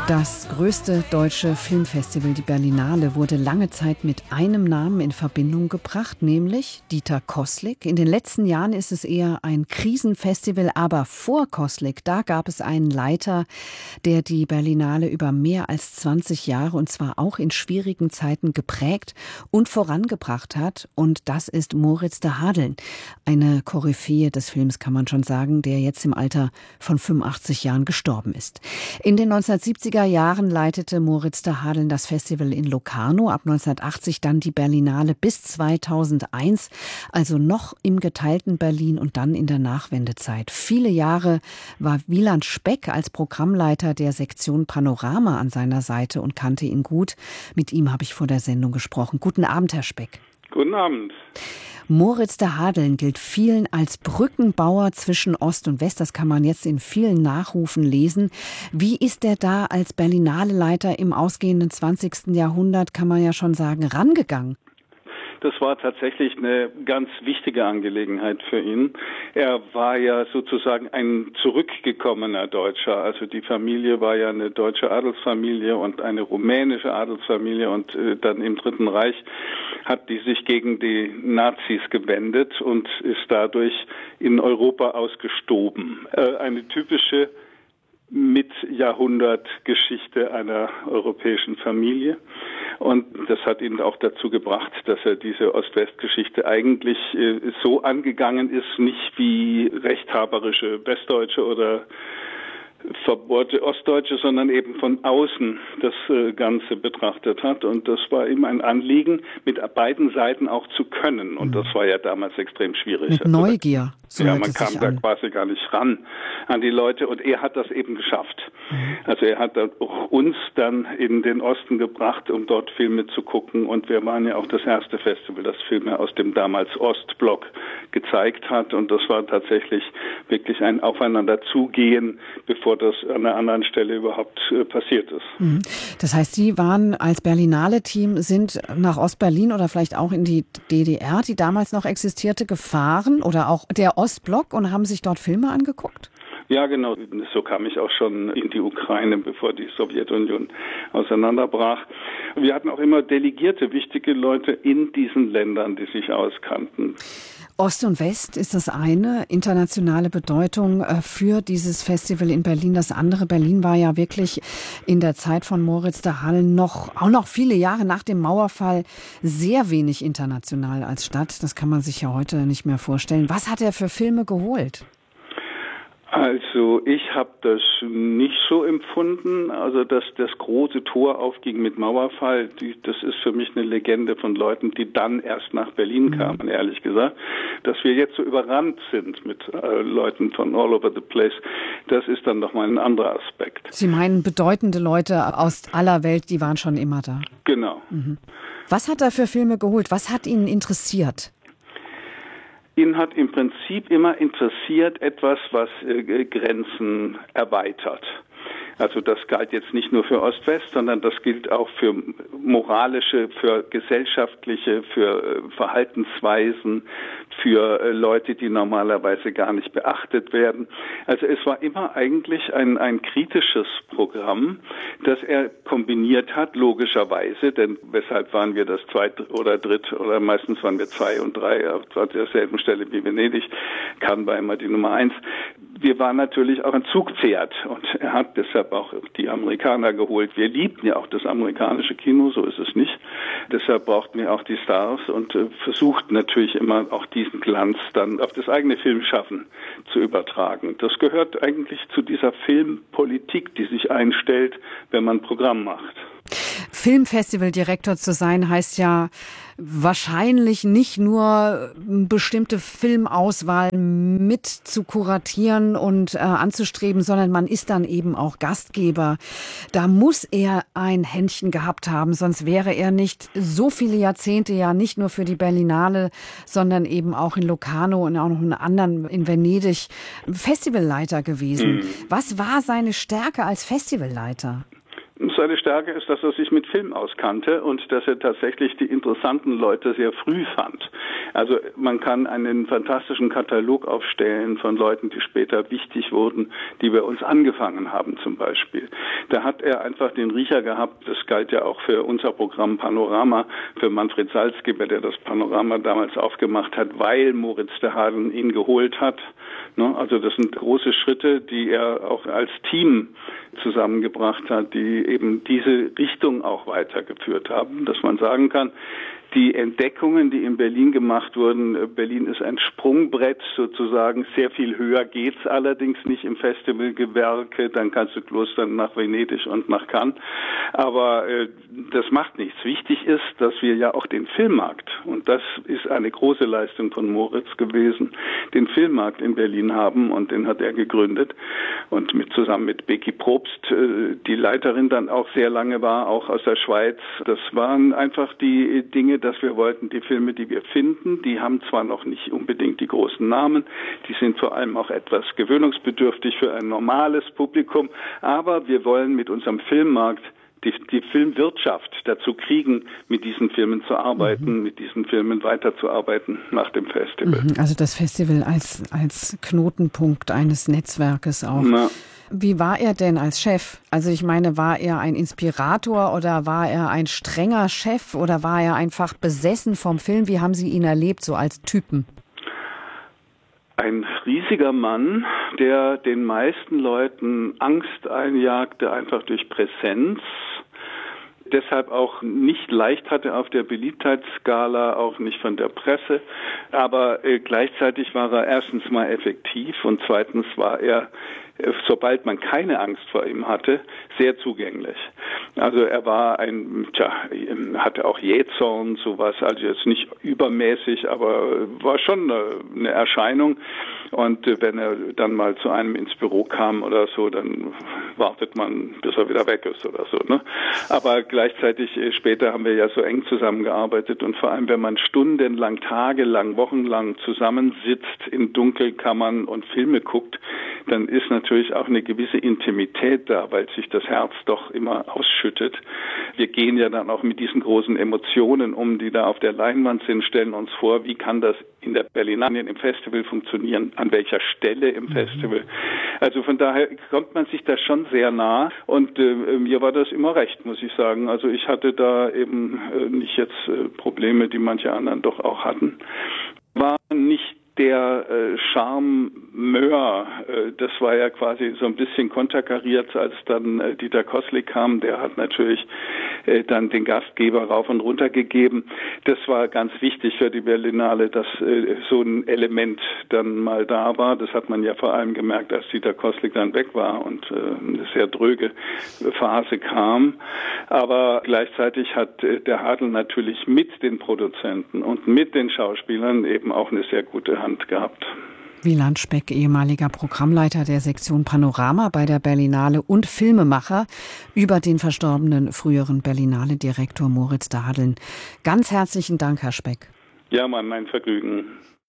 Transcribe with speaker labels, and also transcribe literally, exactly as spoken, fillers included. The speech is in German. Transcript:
Speaker 1: Das größte deutsche Filmfestival, die Berlinale, wurde lange Zeit mit einem Namen in Verbindung gebracht, nämlich Dieter Koßlik. In den letzten Jahren ist es eher ein Krisenfestival, aber vor Koßlik, da gab es einen Leiter, der die Berlinale über mehr als zwanzig Jahre, und zwar auch in schwierigen Zeiten, geprägt und vorangebracht hat. Und das ist Moritz de Hadeln, eine Koryphäe des Films, kann man schon sagen, der jetzt im Alter von fünfundachtzig Jahren gestorben ist. In den neunzehnhundertsiebziger Jahren leitete Moritz de Hadeln das Festival in Locarno, ab neunzehnhundertachtzig dann die Berlinale bis zweitausendeins, also noch im geteilten Berlin und dann in der Nachwendezeit. Viele Jahre war Wieland Speck als Programmleiter der Sektion Panorama an seiner Seite und kannte ihn gut. Mit ihm habe ich vor der Sendung gesprochen. Guten Abend, Herr Speck.
Speaker 2: Guten Abend.
Speaker 1: Moritz de Hadeln gilt vielen als Brückenbauer zwischen Ost und West. Das kann man jetzt in vielen Nachrufen lesen. Wie ist er da als Berlinale-Leiter im ausgehenden zwanzigsten Jahrhundert, kann man ja schon sagen, rangegangen?
Speaker 2: Das war tatsächlich eine ganz wichtige Angelegenheit für ihn. Er war ja sozusagen ein zurückgekommener Deutscher. Also die Familie war ja eine deutsche Adelsfamilie und eine rumänische Adelsfamilie. Und äh, dann im Dritten Reich hat die sich gegen die Nazis gewendet und ist dadurch in Europa ausgestoben. Äh, eine typische mit Jahrhundertgeschichte einer europäischen Familie. Und das hat ihn auch dazu gebracht, dass er diese Ost-West-Geschichte eigentlich äh, so angegangen ist, nicht wie rechthaberische Westdeutsche oder verbohrte Ostdeutsche, sondern eben von außen das äh, Ganze betrachtet hat. Und das war ihm ein Anliegen, mit beiden Seiten auch zu können. Und das war ja damals extrem schwierig.
Speaker 1: Mit Neugier. So
Speaker 2: ja, man kam da quasi gar nicht ran an die Leute. Und er hat das eben geschafft. Mhm. Also er hat uns dann in den Osten gebracht, um dort Filme zu gucken. Und wir waren ja auch das erste Festival, das Filme aus dem damals Ostblock gezeigt hat. Und das war tatsächlich wirklich ein Aufeinanderzugehen, bevor das an einer anderen Stelle überhaupt äh, passiert ist.
Speaker 1: Das heißt, Sie waren als Berlinale-Team, sind nach Ostberlin oder vielleicht auch in die D D R, die damals noch existierte, gefahren oder auch der Ostblock und haben sich dort Filme angeguckt?
Speaker 2: Ja, genau. So kam ich auch schon in die Ukraine, bevor die Sowjetunion auseinanderbrach. Wir hatten auch immer delegierte, wichtige Leute in diesen Ländern, die sich auskannten.
Speaker 1: Ost und West ist das eine, internationale Bedeutung für dieses Festival in Berlin. Das andere, Berlin war ja wirklich in der Zeit von Moritz de Hadeln noch, auch noch viele Jahre nach dem Mauerfall, sehr wenig international als Stadt. Das kann man sich ja heute nicht mehr vorstellen. Was hat er für Filme geholt?
Speaker 2: Also ich habe das nicht so empfunden, also dass das große Tor aufging mit Mauerfall, die, das ist für mich eine Legende von Leuten, die dann erst nach Berlin kamen, ehrlich gesagt. Dass wir jetzt so überrannt sind mit äh, Leuten von all over the place, das ist dann nochmal ein anderer Aspekt.
Speaker 1: Sie meinen bedeutende Leute aus aller Welt, die waren schon immer da?
Speaker 2: Genau.
Speaker 1: Mhm. Was hat er für Filme geholt? Was hat ihn interessiert?
Speaker 2: Ihn hat im Prinzip immer interessiert etwas, was äh, Grenzen erweitert. Also das galt jetzt nicht nur für Ost-West, sondern das gilt auch für moralische, für gesellschaftliche, für äh, Verhaltensweisen, für äh, Leute, die normalerweise gar nicht beachtet werden. Also es war immer eigentlich ein, ein kritisches Programm, das er kombiniert hat, logischerweise, denn weshalb waren wir das zweit oder dritt oder meistens waren wir zwei und drei auf derselben Stelle wie Venedig, Cannes war immer die Nummer eins. Wir waren natürlich auch ein Zugpferd und er hat deshalb auch die Amerikaner geholt. Wir liebten ja auch das amerikanische Kino, so ist es nicht. Deshalb brauchten wir auch die Stars und äh, versuchten natürlich immer auch diesen Glanz dann auf das eigene Filmschaffen zu übertragen. Das gehört eigentlich zu dieser Filmpolitik, die sich einstellt, wenn man Programm macht.
Speaker 1: Filmfestivaldirektor zu sein heißt ja wahrscheinlich nicht nur bestimmte Filmauswahl mit zu kuratieren und äh, anzustreben, sondern man ist dann eben auch Gastgeber. Da muss er ein Händchen gehabt haben, sonst wäre er nicht so viele Jahrzehnte ja nicht nur für die Berlinale, sondern eben auch in Locarno und auch noch in anderen, in Venedig, Festivalleiter gewesen. Mhm. Was war seine Stärke als Festivalleiter?
Speaker 2: Seine Stärke ist, dass er sich mit Film auskannte und dass er tatsächlich die interessanten Leute sehr früh fand. Also man kann einen fantastischen Katalog aufstellen von Leuten, die später wichtig wurden, die bei uns angefangen haben zum Beispiel. Da hat er einfach den Riecher gehabt, das galt ja auch für unser Programm Panorama, für Manfred Salzgeber, der das Panorama damals aufgemacht hat, weil Moritz de Hadeln ihn geholt hat. Also das sind große Schritte, die er auch als Team zusammengebracht hat, die eben diese Richtung auch weitergeführt haben, dass man sagen kann, die Entdeckungen, die in Berlin gemacht wurden, Berlin ist ein Sprungbrett sozusagen, sehr viel höher geht's allerdings nicht im Festivalgewerke, dann kannst du bloß dann nach Venedig und nach Cannes, aber äh, das macht nichts. Wichtig ist, dass wir ja auch den Filmmarkt, und das ist eine große Leistung von Moritz gewesen, den Filmmarkt in Berlin haben, und den hat er gegründet und mit zusammen mit Becky Probst, äh, die Leiterin dann auch sehr lange war, auch aus der Schweiz. Das waren einfach die Dinge, dass wir wollten, die Filme, die wir finden, die haben zwar noch nicht unbedingt die großen Namen, die sind vor allem auch etwas gewöhnungsbedürftig für ein normales Publikum, aber wir wollen mit unserem Filmmarkt die, die Filmwirtschaft dazu kriegen, mit diesen Filmen zu arbeiten, mhm. mit diesen Filmen weiterzuarbeiten nach dem Festival.
Speaker 1: Also das Festival als, als Knotenpunkt eines Netzwerkes auch. Na. Wie war er denn als Chef? Also ich meine, war er ein Inspirator oder war er ein strenger Chef oder war er einfach besessen vom Film? Wie haben Sie ihn erlebt, so als Typen?
Speaker 2: Ein riesiger Mann, der den meisten Leuten Angst einjagte, einfach durch Präsenz. Deshalb auch nicht leicht hatte auf der Beliebtheitsskala, auch nicht von der Presse. Aber äh, gleichzeitig war er erstens mal effektiv und zweitens war er, äh, sobald man keine Angst vor ihm hatte, sehr zugänglich. Also er war ein, tja, hatte auch Jähzorn, sowas, also jetzt nicht übermäßig, aber war schon eine, eine Erscheinung. Und äh, wenn er dann mal zu einem ins Büro kam oder so, dann wartet man, bis er wieder weg ist oder so, ne? Aber gleichzeitig äh, später haben wir ja so eng zusammengearbeitet und vor allem, wenn man stundenlang, tagelang, wochenlang zusammensitzt in Dunkelkammern und Filme guckt, dann ist natürlich auch eine gewisse Intimität da, weil sich das Herz doch immer ausschüttet. Wir gehen ja dann auch mit diesen großen Emotionen um, die da auf der Leinwand sind, stellen uns vor, wie kann das in der Berlinale im Festival funktionieren, an welcher Stelle im Festival. Also von daher kommt man sich da schon sehr nah und äh, mir war das immer recht, muss ich sagen. Also ich hatte da eben äh, nicht jetzt äh, Probleme, die manche anderen doch auch hatten. War nicht der äh, Charmeur, äh, das war ja quasi so ein bisschen konterkariert, als dann äh, Dieter Koslik kam, der hat natürlich äh, dann den Gastgeber rauf und runter gegeben. Das war ganz wichtig für die Berlinale, dass äh, so ein Element dann mal da war. Das hat man ja vor allem gemerkt, als Dieter Koslik dann weg war und äh, eine sehr dröge Phase kam. Aber gleichzeitig hat äh, der Hadl natürlich mit den Produzenten und mit den Schauspielern eben auch eine sehr gute Hand gehabt.
Speaker 1: Wieland Speck, ehemaliger Programmleiter der Sektion Panorama bei der Berlinale und Filmemacher, über den verstorbenen früheren Berlinale-Direktor Moritz de Hadeln. Ganz herzlichen Dank, Herr Speck.
Speaker 2: Ja, Mann, mein Vergnügen.